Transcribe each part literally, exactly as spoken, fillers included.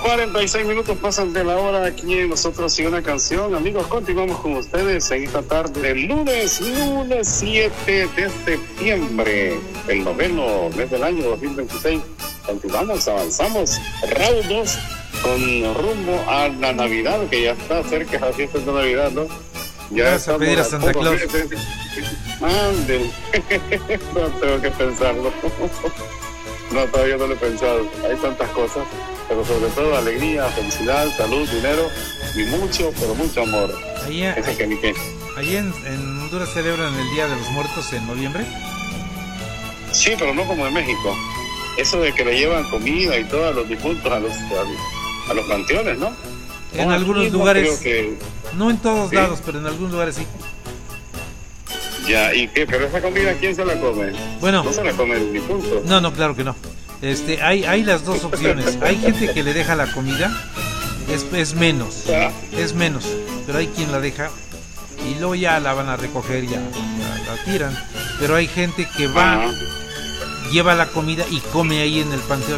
cuarenta y seis minutos pasan de la hora aquí en Nosotros y una Canción. Amigos, continuamos con ustedes en esta tarde del lunes, lunes siete de septiembre, el noveno mes del año dos mil veintiséis. Continuamos, avanzamos raudos con rumbo a la Navidad, que ya está cerca de la fiesta de Navidad, ¿no? Ya vas a pedir a Santa Claus. Manden. No tengo que pensarlo. No, todavía no lo he pensado. Hay tantas cosas, pero sobre todo alegría, felicidad, salud, dinero y mucho, pero mucho amor. Allí, Ese que ni qué. allí en, en Honduras celebran el Día de los Muertos en noviembre. Sí, pero no como en México. Eso de que le llevan comida y todo a los difuntos, a los, a, a los panteones, ¿no? En no, algunos no lugares, que... no en todos ¿Sí? lados, pero en algunos lugares sí. Ya, ¿y qué? ¿Pero esa comida quién se la come? Bueno, no se la come el difunto. No, no, claro que no. Este, hay, hay las dos opciones. Hay gente que le deja la comida, es, es menos, es menos, pero hay quien la deja y luego ya la van a recoger y ya, ya la tiran. Pero hay gente que va, Ajá. lleva la comida y come ahí en el panteón.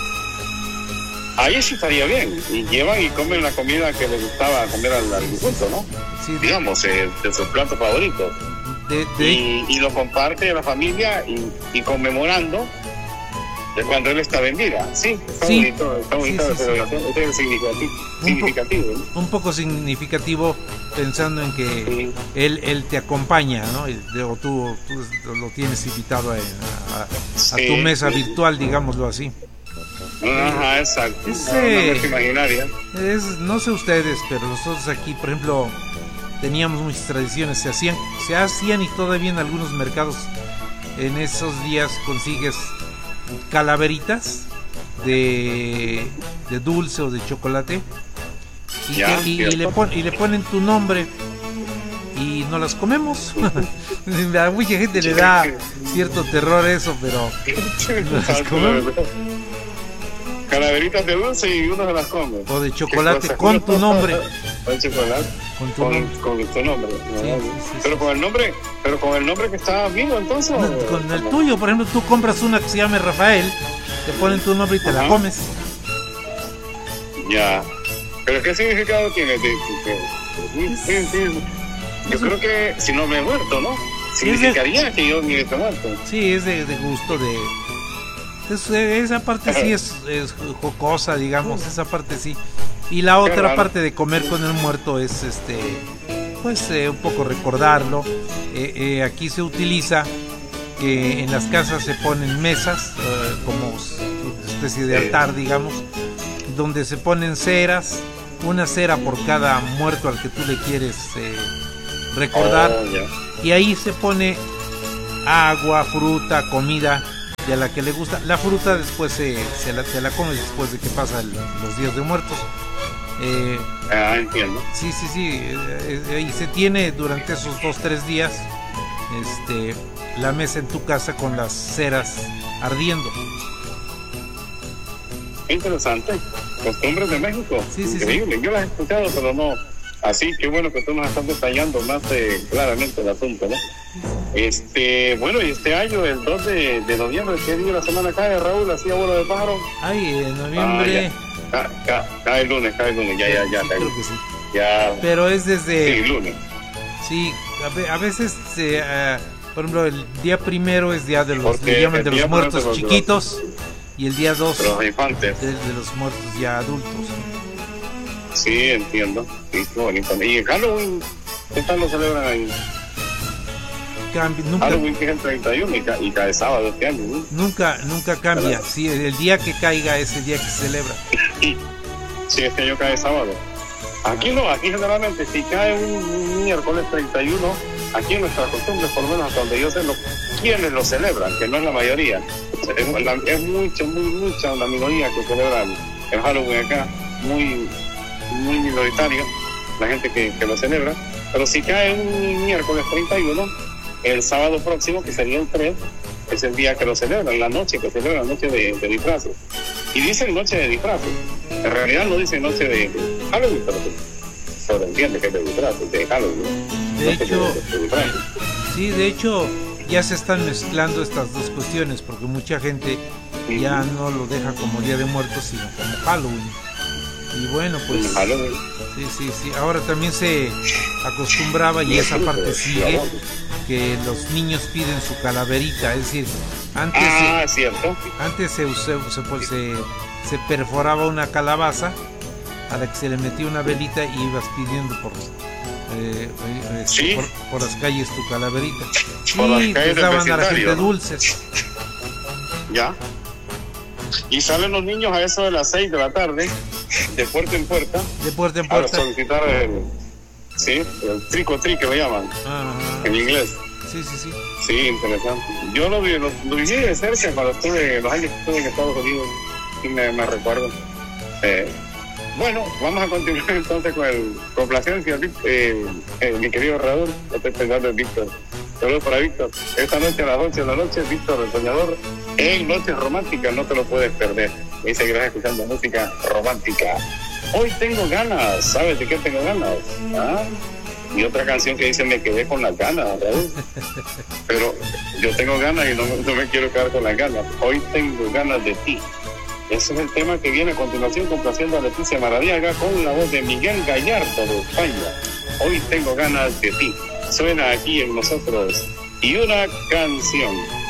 Ahí sí estaría bien. Y llevan y comen la comida que les gustaba comer al, al difunto, ¿no? Sí, Digamos, eh, de sus platos favoritos. de, de, Y, y lo comparte a la familia y, y conmemorando de cuando él está en vida. Sí, está Sí. bonito, está bonita Sí, la sí, celebración. Este es significativo, po- significativo, ¿no? un poco significativo pensando en que Sí. él, él te acompaña, ¿no? Y, o tú, tú lo tienes invitado a, a, a Sí, tu mesa sí. virtual, digámoslo así. Ajá, exacto. Es, Una eh, mesa imaginaria. Es, no sé ustedes, pero nosotros aquí, por ejemplo, teníamos muchas tradiciones, se hacían, se hacían y todavía en algunos mercados en esos días consigues calaveritas de, de dulce o de chocolate y, Ya, que- y- y cierto. le pon- y le ponen tu nombre y no las comemos. A mucha gente le da cierto terror eso, pero las comemos. Calaveritas de dulce y uno se las come. O de ¿Qué chocolate cosa? con tu nombre. Con chocolate. Con tu Con, nombre. con tu nombre. Sí, ¿no? sí, sí, pero sí. con el nombre, pero con el nombre que está vivo entonces. No, ¿o con el cómo? tuyo, por ejemplo, tú compras una que se llame Rafael, te ponen tu nombre y te la Ajá. comes. Ya. Pero ¿qué significado tiene? De- de- de- sí, sí, sí. Yo creo que si no me he muerto, ¿no? Significaría que yo ni esté muerto. Sí, es de, de gusto, de... es- esa parte sí es, es jocosa, digamos, esa parte sí. Y la otra raro. parte de comer con el muerto es, este, pues, eh, un poco recordarlo. Eh, eh, aquí se utiliza que en las casas se ponen mesas, eh, como una especie de Sí. altar, digamos, donde se ponen ceras, una cera por cada muerto al que tú le quieres eh, recordar. Oh, ya. Y ahí se pone agua, fruta, comida de la que le gusta. La fruta después se, se la, te la comes después de que pasan los días de muertos. Eh, Ah, entiendo. sí, sí, sí. eh, eh, y se tiene durante esos dos, tres días este, la mesa en tu casa con las ceras ardiendo. Interesante. Costumbres de México. Sí, sí, Increíble. Yo las he escuchado, pero no. Así que bueno que tú nos estás detallando más eh, claramente el asunto, ¿no? Este, bueno, y este año, el dos de, de noviembre, ¿qué día de la semana cae, Raúl? ¿Así abuelo de pájaro? Ay, en noviembre. Ah, ya. Ca- ca- cae el lunes, cae el lunes, ya, ya, ya. Sí, cae. creo que sí. Ya. Pero es desde. Sí, lunes. Sí, a, ve- a veces, eh, eh, por ejemplo, el día primero es día de los, Porque le llaman el de los día muertos primero de los- chiquitos y el día dos De los infantes. de, de los muertos ya adultos. Sí, entiendo. Sí, qué bonito. ¿Y el Halloween? ¿Qué tal lo celebran ahí? Cambi- nunca, Halloween que es el treinta y uno y, ca- y cae sábado este año, ¿no? nunca, nunca cambia. Sí, el día que caiga es el día que se celebra. Sí, este año cae sábado. Aquí no, aquí generalmente si cae un miércoles treinta y uno, aquí en nuestras costumbres, por lo menos hasta donde yo sé, lo, quienes lo celebran, que no es la mayoría. Es, la- es mucha, muy mucha la minoría que celebra el, el Halloween acá, muy, muy minoritario, la gente que, que lo celebra. Pero si cae un miércoles treinta y uno, el sábado próximo, que sería el tres, es el día que lo celebran, la noche que celebran, la noche de, de disfraces. Y dicen noche de disfraces. En realidad no dicen noche de Halloween, pero se sobreentiende que es de disfraces, de Halloween. De Noche hecho, de- de disfraces. sí, de hecho ya se están mezclando estas dos cuestiones porque mucha gente ya no lo deja como Día de Muertos sino como Halloween. Y bueno, pues Halloween. sí, sí, sí. Ahora también se acostumbraba, y esa parte sigue, que los niños piden su calaverita. Es decir, antes, Ah, se, cierto. antes se, se, se, pues, se, se perforaba una calabaza a la que se le metía una velita y ibas pidiendo por, eh, eh, Sí. por, por las calles tu calaverita. Por las Y calles les del daban a la gente vecindario, ¿no? dulces. Ya. Y salen los niños a eso de las seis de la tarde, de puerta en puerta, De puerta en para puerta. solicitar el, sí, el trick or treat que le llaman Ajá. en inglés. Sí, sí, sí. Sí, interesante. Yo lo, vi- lo, lo viví de cerca cuando estuve, los años que estuve en Estados Unidos, sí me, me recuerdo. Eh, bueno, vamos a continuar entonces con el complacencia, eh, eh, mi querido Raúl. Yo estoy pensando en Víctor. Saludos para Víctor. Esta noche a las once de la noche, Víctor el Soñador, en Noches Románticas, no te lo puedes perder. Y seguirás escuchando música romántica. Hoy tengo ganas, ¿sabes de qué tengo ganas? ¿Ah? Y otra canción que dice, me quedé con las ganas, Raúl. Pero yo tengo ganas y no, no me quiero quedar con las ganas. Hoy tengo ganas de ti. Ese es el tema que viene a continuación, complaciendo a Leticia Maradiaga con la voz de Miguel Gallardo de España. Hoy tengo ganas de ti. Suena aquí en nosotros. Y una canción.